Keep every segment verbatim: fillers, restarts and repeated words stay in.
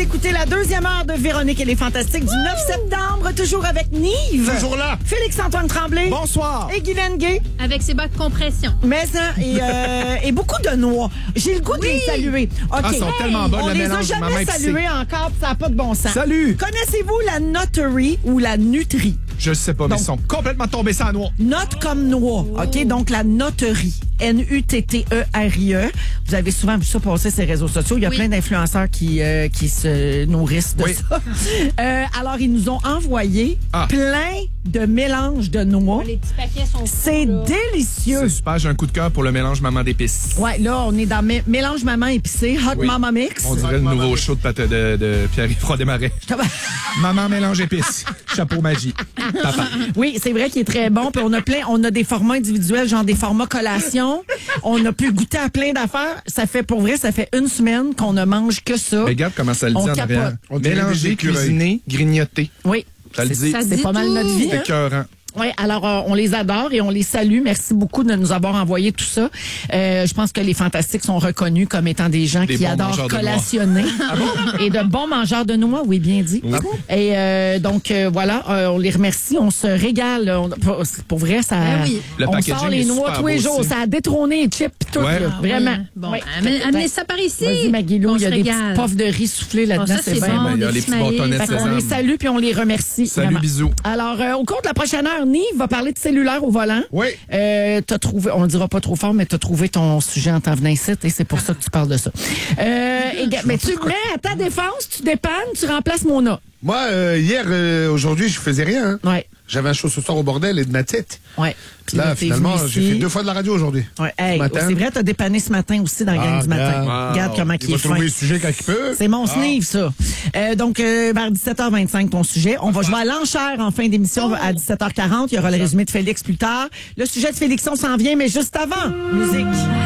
écouter la deuxième heure de Véronique et les Fantastiques du neuf septembre, toujours avec Nive. Toujours là. Félix-Antoine Tremblay. Bonsoir. Et Guylaine Gay. Avec ses bas de compression. Mais ça, et, euh, et beaucoup de noix. J'ai le goût de les saluer. OK. Ah, ils sont tellement bonnes, On le les a mélange maman jamais épicée. salués encore, puis ça n'a pas de bon sens. Salut. Connaissez-vous la noterie ou la nutrie? Je sais pas, mais Donc- ils sont complètement tombés sans noix. Note comme noix, OK? Donc, la noterie, N U T T E R I E. Vous avez souvent vu ça passer sur les réseaux sociaux. Il y a Oui. plein d'influenceurs qui, euh, qui se nourrissent de Oui. ça. Euh, alors, ils nous ont envoyé Ah. plein de mélanges de noix. Les petits paquets sont C'est fous, là. délicieux. C'est super, j'ai un coup de cœur pour le mélange maman d'épices. Ouais, là, on est dans mé- mélange maman épicé, hot Oui. mama mix. On dirait le nouveau show de, pâte de, de Pierre-Yves Froidemarais. Maman mélange épices. Chapeau magie. Papa. Oui, c'est vrai qu'il est très bon. Puis on a plein, on a des formats individuels, genre des formats collation. On a pu goûter à plein d'affaires. Ça fait, pour vrai, ça fait une semaine qu'on ne mange que ça. Regarde comment ça le dit On en capote. arrière. On dirait des Mélanger, écureuils. cuisiner, grignoter. Oui. Ça le C'est- dit. Ça C'est dit pas mal tout. notre vie. C'est Hein? écœurant. Oui, alors euh, on les adore et on les salue. Merci beaucoup de nous avoir envoyé tout ça. Euh, je pense que les Fantastiques sont reconnus comme étant des gens Des qui bons adorent mangeurs de noix. collationner. Et de bons mangeurs de noix, oui, bien dit. Ah bon? Et euh, donc, euh, voilà, euh, on les remercie. On se régale. On- pour, pour vrai, ça... Ben oui. Le on packaging sort les est noix super tous les beau jours. aussi. Ça a détrôné les chips et tout. Ouais. là. Ah oui. Vraiment. Bon, Ouais. amenez, amenez Ben, ça par ici. Vas-y, Maguilou, On il y a se des régale. petits puffs de riz soufflés là-dedans. Oh, ça, c'est bien. bon. Ben, il y a des les petits petits maïs. bâtonnets de Fait qu'on les sésame. salue puis on les remercie. Salut, vraiment. bisous. Alors, euh, au cours de la prochaine heure, Nive va parler de cellulaire au volant. Oui. Euh, t'as trouvé, on ne dira pas trop fort, mais tu as trouvé ton sujet en t'en venant ici et c'est pour ça que tu parles de ça. Euh, et, mais tu mets à ta défense, tu dépannes, tu remplaces Mona. Moi, euh, hier, euh, aujourd'hui, je faisais rien. Hein. Ouais, J'avais un show ce soir au bordel et de ma tête. ouais. Puis Là, t'es finalement, venu j'ai ici. fait deux fois de la radio aujourd'hui. Ouais, hey, Ce matin. c'est vrai, t'as dépanné ce matin aussi dans la gang Ah, du matin. regarde. Regarde comment Il il est va fin. trouver le sujet quand il peut. C'est mon snive, ça. Euh, donc, euh, vers dix-sept heures vingt-cinq, ton sujet. On va jouer à l'enchère en fin d'émission à dix-sept heures quarante. Il y aura le résumé de Félix plus tard. Le sujet de Félixon s'en vient, mais juste avant, musique.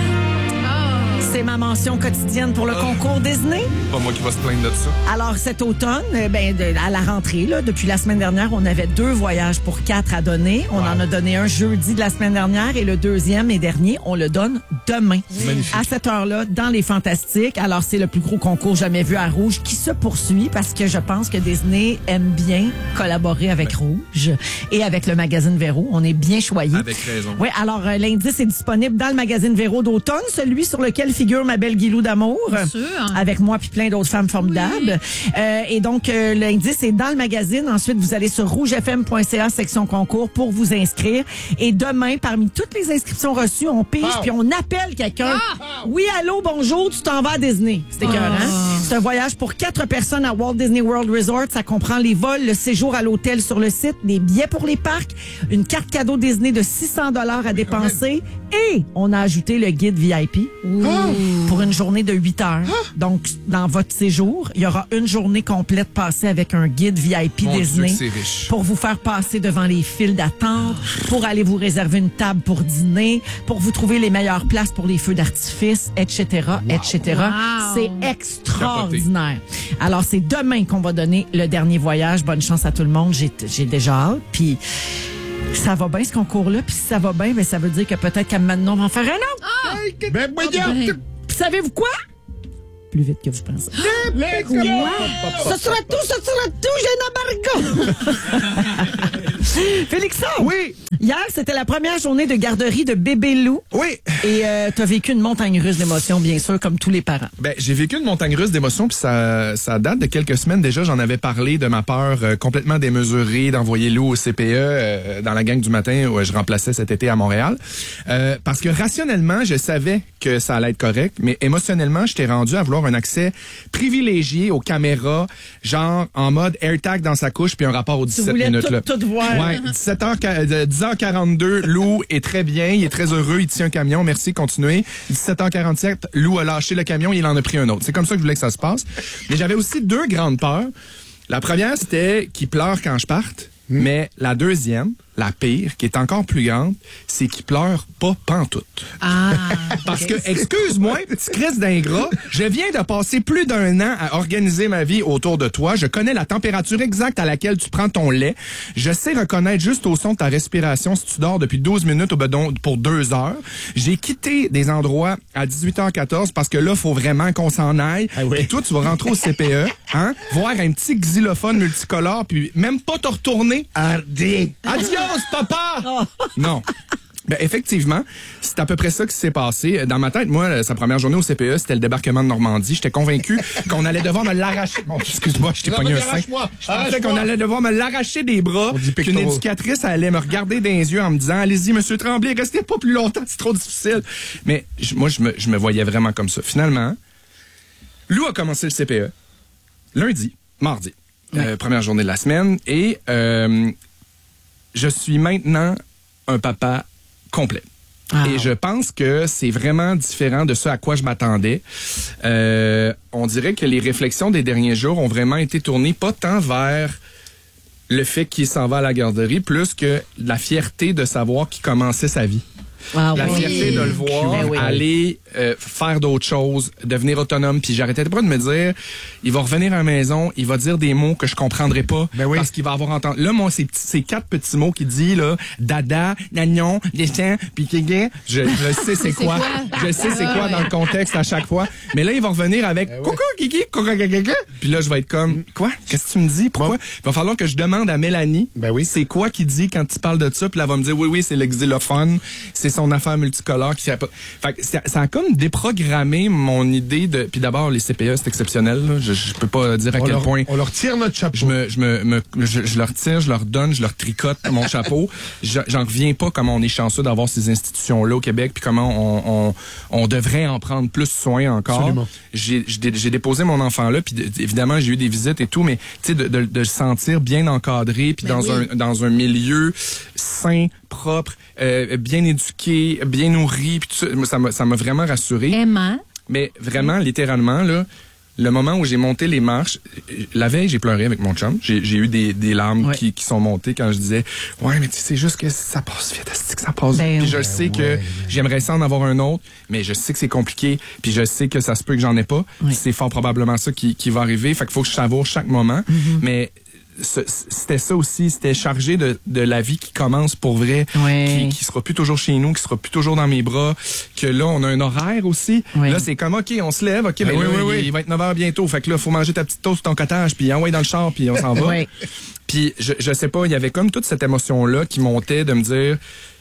C'est ma mention quotidienne pour le concours Disney. Pas moi qui va se plaindre de ça. Alors, cet automne, euh, ben, de- à la rentrée, là, depuis la semaine dernière, on avait deux voyages pour quatre à donner. On en a donné un jeudi de la semaine dernière et le deuxième et dernier, on le donne demain. Magnifique. À cette heure-là, dans les Fantastiques. Alors, c'est le plus gros concours jamais vu à Rouge qui se poursuit parce que je pense que Disney aime bien collaborer avec Rouge et avec le magazine Véro. On est bien choyés. Avec raison. Oui, alors euh, l'indice est disponible dans le magazine Véro d'automne, celui sur lequel figure ma belle Guilou d'amour. Bien sûr. Avec moi puis plein d'autres femmes formidables. Euh, et donc, euh, l'indice est dans le magazine. Ensuite, vous allez sur rougefm point c a section concours pour vous inscrire. Et demain, parmi toutes les inscriptions reçues, on pige Wow. puis on appelle quelqu'un. Oui, allô, bonjour, tu t'en vas à Disney. C'est écœurant. C'est un voyage pour quatre personnes à Walt Disney World Resort. Ça comprend les vols, le séjour à l'hôtel sur le site, des billets pour les parcs, une carte cadeau Disney de six cents dollars à dépenser et on a ajouté le guide V I P pour une journée de huit heures. Donc, dans votre séjour, il y aura une journée complète passée avec un guide V I P Mon Dieu, Disney que c'est riche. pour vous faire passer devant les files d'attente, pour aller vous réserver une table pour dîner, pour vous trouver les meilleures places pour les feux d'artifice, et cetera, et cetera. Wow. C'est extraordinaire. Alors, c'est demain qu'on va donner le dernier voyage. Bonne chance à tout le monde. J'ai, j'ai déjà hâte. Puis, ça va bien ce concours-là. Puis, si ça va bien, ben, ça veut dire que peut-être qu'à maintenant, on va en faire un autre. Ben, voyons. Ben, Puis, savez-vous quoi? Plus vite que vous pensez. Let's go. Ce sera tout, ce sera tout, j'ai un embargo. Félixon! Oui. Hier, c'était la première journée de garderie de bébé loup. Oui. Et euh, t'as vécu une montagne russe d'émotions, bien sûr, comme tous les parents. Ben, j'ai vécu une montagne russe d'émotions, puis ça, ça date de quelques semaines déjà. J'en avais parlé de ma peur euh, complètement démesurée d'envoyer Lou au C P E euh, dans la gang du matin où je remplaçais cet été à Montréal. Euh, parce que rationnellement, je savais que ça allait être correct, mais émotionnellement, j'étais rendu à vouloir un accès privilégié aux caméras, genre en mode AirTag dans sa couche, puis un rapport aux Tu dix-sept voulais minutes. tout, là. tout voir. Ouais, dix-sept heures, dix heures quarante-deux, Lou est très bien, il est très heureux, il tient un camion, merci, continuez. dix-sept heures quarante-sept, Lou a lâché le camion, il en a pris un autre. C'est comme ça que je voulais que ça se passe. Mais j'avais aussi deux grandes peurs. La première, c'était qu'il pleure quand je parte, mais la deuxième, la pire, qui est encore plus grande, c'est qu'il pleure pas pantoute. Ah. Parce que, excuse-moi, petit Christ d'ingrat, je viens de passer plus d'un an à organiser ma vie autour de toi. Je connais la température exacte à laquelle tu prends ton lait. Je sais reconnaître juste au son de ta respiration si tu dors depuis douze minutes au bedon pour deux heures. J'ai quitté des endroits à dix-huit heures quatorze parce que là, faut vraiment qu'on s'en aille. Ah oui. Et toi, tu vas rentrer au C P E, hein, voir un petit xylophone multicolore, puis même pas te retourner. Hardy. Adios, papa! Non. Ben, effectivement, c'est à peu près ça qui s'est passé. Dans ma tête, moi, sa première journée au C P E, c'était le débarquement de Normandie. J'étais convaincu qu'on allait devoir me l'arracher. Bon, excuse-moi, je t'ai Non, pogné mais un sein. arrache-moi. Je pensais Arrache-moi. qu'on allait devoir me l'arracher des bras, On dit qu'une pectoraux. éducatrice allait me regarder dans les yeux en me disant « Allez-y, monsieur Tremblay, restez pas plus longtemps, c'est trop difficile. » Mais je- moi, je me, je me voyais vraiment comme ça. Finalement, Lou a commencé le C P E lundi, mardi, euh, première journée de la semaine, et euh, je suis maintenant un papa complet. Ah. Et je pense que c'est vraiment différent de ce à quoi je m'attendais. Euh, on dirait que les réflexions des derniers jours ont vraiment été tournées pas tant vers le fait qu'il s'en va à la garderie, plus que la fierté de savoir qu'il commençait sa vie. Ah, La oui. fierté de le voir Ben oui. aller euh, faire d'autres choses, devenir autonome. Puis j'arrêtais pas de me dire, il va revenir à la maison, il va dire des mots que je comprendrai pas Ben oui. parce qu'il va avoir entendu. Là, moi, ces, petits, ces quatre petits mots qu'il dit, là, dada, nagnon, destin, puis kégué, je, je sais c'est quoi. Je sais c'est quoi dans le contexte à chaque fois. Mais là, il va revenir avec coucou, kiki, coucou, kiki. Puis là, je vais être comme, quoi? Qu'est-ce que tu me dis? Pourquoi? Il va falloir que je demande à Mélanie, Ben oui. c'est quoi qu'il dit quand tu parles de ça? Puis là, elle va me dire, oui, oui, c'est le xylophone, c'est son affaire multicolore qui fait pas. Fait que ça, ça a comme déprogrammé mon idée de. Puis d'abord, les C P E, c'est exceptionnel. Là. Je, je peux pas dire à On quel leur, point. on leur tire notre chapeau. Je me, je me, me- je, je leur tire, je leur donne, je leur tricote mon chapeau. Je- J'en reviens pas comment on est chanceux d'avoir ces institutions-là au Québec, puis comment on, on, on devrait en prendre plus soin encore. Absolument. J'ai j'ai dé- j'ai déposé mon enfant là, puis d- évidemment j'ai eu des visites et tout, mais tu sais de, de, de le sentir bien encadré, puis Ben dans oui. un dans un milieu sain, propre, euh, bien éduqué, bien nourri, puis tout ça, moi, ça m'a ça m'a vraiment rassuré. Aimant. Mais vraiment, littéralement, là, le moment où j'ai monté les marches, euh, la veille, j'ai pleuré avec mon chum. J'ai j'ai eu des, des larmes Ouais. qui, qui sont montées quand je disais « Ouais, mais tu sais, c'est juste que ça passe vite, c'est que ça passe vite. Ben Puis je ouais. sais que j'aimerais ça en avoir un autre, mais je sais que c'est compliqué, puis je sais que ça se peut que j'en ai pas. Oui. C'est fort probablement ça qui, qui va arriver. Fait qu'il faut que je savoure chaque moment. Mm-hmm. Mais ce- c'était ça aussi, c'était chargé de, de la vie qui commence pour vrai, Ouais. qui, qui sera plus toujours chez nous, qui sera plus toujours dans mes bras, que là, on a un horaire aussi. Ouais. Là, c'est comme, OK, on se lève, OK, ben oui, là, oui, il, oui. il va être neuf heures bientôt. Fait que là, faut manger ta petite toast sur ton cottage, puis envoyer dans le char, puis on s'en va. Ouais. Puis je, je sais pas, il y avait comme toute cette émotion-là qui montait de me dire,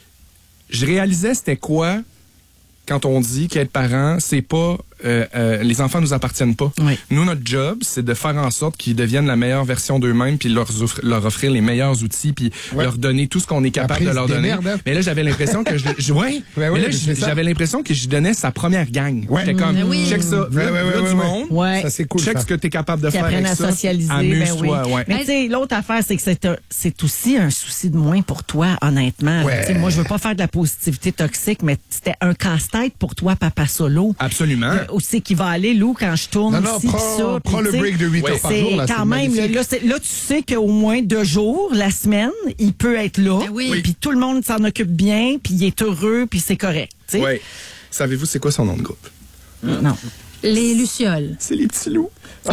je réalisais c'était quoi quand on dit qu'être parent, c'est pas euh, euh, les enfants nous appartiennent pas. Oui. Nous, notre job, c'est de faire en sorte qu'ils deviennent la meilleure version d'eux-mêmes, puis leur, offre- leur offrir les meilleurs outils, puis Ouais. leur donner tout ce qu'on est capable Après, de ils leur se donner. démerdent, hein. Mais là, j'avais l'impression que je, je ouais, Ouais, mais ouais, là, mais j- c'est ça. j'avais l'impression que je donnais sa première gang. Ouais. J'étais comme, Mais oui. check ça, Ouais, là, ouais, là, ouais, du ouais, monde. Ouais. Ça, c'est cool. Check ça. ce que tu es capable de Qui faire apprennent avec à ça. socialiser. Ben oui. Amuse-toi, ouais. Mais tu sais, l'autre affaire, c'est que c'est un- c'est aussi un souci de moins pour toi, honnêtement. Ouais. Tu sais, moi, je veux pas faire de la positivité toxique, mais c'était un casse-tête pour toi, papa solo. Absolument. Euh, aussi qui va aller, Lou, quand je tourne Non, non, ici, prends- pis ça. prends pis le tu sais, break de huit Ouais. heures par c'est jour. Là, quand c'est même, magnifique. là, c'est- là, tu sais qu'au moins deux jours, la semaine, il peut être là. Ben oui. Puis tout le monde s'en occupe bien, puis il est heureux, puis c'est correct. tu sais. Ouais. Savez-vous c'est quoi son nom de groupe? Non. Les Lucioles. C'est les petits loups. Oh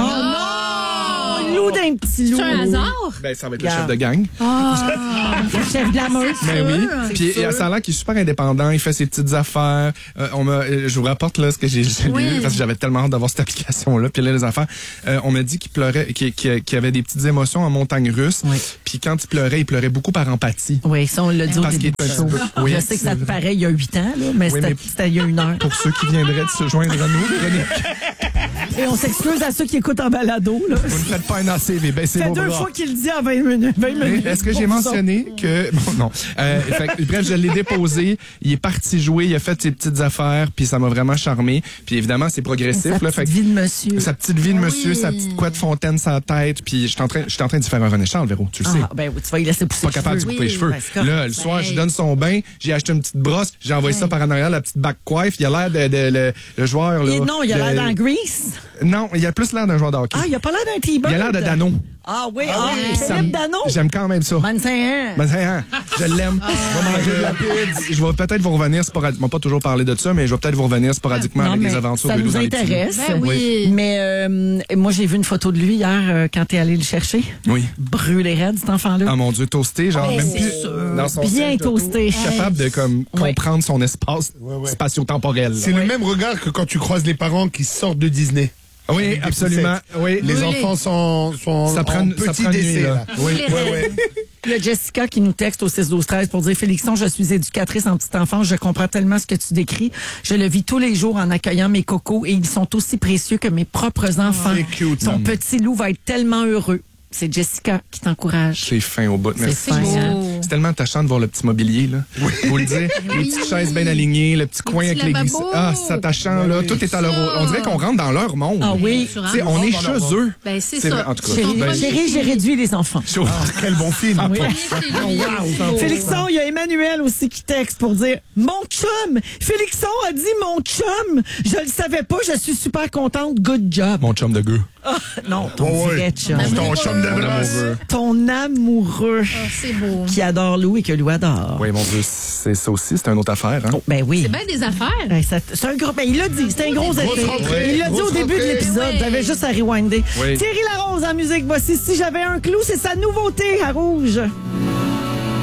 non! Lou d'un petit loup. C'est un hasard? Ben, ça va être le Regarde. chef de gang. Le chef de la meute. Ben oui. c'est Puis sûr. ça a l'air qu'il est super indépendant, il fait ses petites affaires. Euh, on m'a, euh, je vous rapporte là ce que j'ai j'ai lu Oui. parce que j'avais tellement hâte d'avoir cette application là. Puis là les affaires, euh, on m'a dit qu'il pleurait, qu'il qu'il- qu'il avait des petites émotions en montagne russe. Oui. Puis quand il pleurait, il pleurait beaucoup par empathie. Oui, ça, on l'a dit au Parce début qu'il du est un show. petit peu- oui, Je sais que c'est ça te vrai. paraît il y a huit ans, là, mais Oui, c'était mais- c'était il y a une heure. Pour ceux qui viendraient de se joindre à nous, Véronique, Et on s'excuse à ceux qui écoutent en balado. Là. vous ne faites pas un A C V, baissez Ça fait vos deux bras. fois qu'il le dit en vingt minutes. vingt Mais minutes. Est-ce que j'ai Pour vous mentionné que bon non euh, fait que, bref je l'ai déposé, il est parti jouer, il a fait ses petites affaires puis ça m'a vraiment charmé puis évidemment c'est autres. progressif Sa là petite fait que- vie de monsieur. sa petite vie de Ah monsieur, oui. sa petite couette fontaine sa tête puis je suis en train je suis en train de faire un René Charles Véro, tu le sais. Ah, ben oui, tu vas y laisser pousser Pas les capable de cheveux. couper les Oui, cheveux. ben, c'est correct. Là, le soir, Ben, je donne son bain, j'ai acheté une petite brosse, j'ai envoyé ça par en arrière, la petite back coiffe. Il a l'air de, de- le, le joueur, là. Et non, il a de- l'air dans Grease. Non, il a plus l'air d'un joueur de hockey. Ah, il a pas l'air d'un T-Bird. Il a l'air de Dano. Ah oui, ah, Ça me- Philippe Dano. J'aime quand même ça. vingt-cinq ans. Ben, c'est, hein, je l'aime. Je vais manger de la pizza. Je vais peut-être vous revenir sporadiquement. Je vais pas toujours parler de ça, mais je vais peut-être vous revenir sporadiquement Non, avec mais des aventures ça de loup nous dans les petits loups. intéresse. Ben oui. Mais euh, moi, j'ai vu une photo de lui hier euh, quand t'es allé le chercher. Oui. Brûlé raide, cet enfant-là. Ah mon Dieu, toasté, genre Oh, même c'est plus sûr. dans son Bien siège d'auto, toasté. capable de comme Ouais. comprendre son espace ouais. spatio-temporel. là. C'est le même regard que quand tu croises les parents qui sortent de Disney. Oui, Avec des absolument. poussettes. Oui. Les Brûlés. enfants sont, sont Ça prend, en ça petit prend une nuit, décès. là. Là. Oui. Les Ouais, ouais. Il y a Jessica qui nous texte au six douze treize pour dire « Félixon, je suis éducatrice en petite enfance. Je comprends tellement ce que tu décris. Je le vis tous les jours en accueillant mes cocos et ils sont aussi précieux que mes propres enfants. C'est cute, Son maman. petit loup va être tellement heureux. » C'est Jessica qui t'encourage. C'est fin au bout. Merci. C'est fin, hein? beau. C'est tellement attachant de voir le petit mobilier, là. Vous le dire. Les petites chaises bien alignées, le petit coin petits avec les lavabos. glissades. Ah, c'est attachant, là. Tout est à leur... On dirait qu'on rentre dans leur monde. Ah oui. Tu Tu sais, rentres. on est dans leur chez eux. Ben, c'est C'est ça. vrai, en tout cas. C'est ton Chérie, Ben, premier chérie, j'ai réduit les enfants. Chaud. Ah, quel bon film. Oui. Wow. Félixon, il y a Emmanuel aussi qui texte pour dire « Mon chum! Félixon a dit « Mon chum! Je le savais pas, je suis super contente. Good job. Mon chum de gueux. » Non, ton Oh, vrai ouais. chum. Ton chum de Mon brasse. amoureux. Ton amoureux Ah, c'est beau. qui adore Lou et que Lou adore. Oui, mon Dieu, c'est ça aussi, c'est une autre affaire, hein. Oh, ben oui. C'est bien des affaires. Ben, ça- c'est un gros. Ben, il l'a dit, c'est un gros été. rentrée, Il l'a dit au grosse début de rentrée. l'épisode. Oui. T'avais juste à rewinder. Oui. Thierry Larose en musique. Voici Si j'avais un clou, c'est sa nouveauté à Rouge.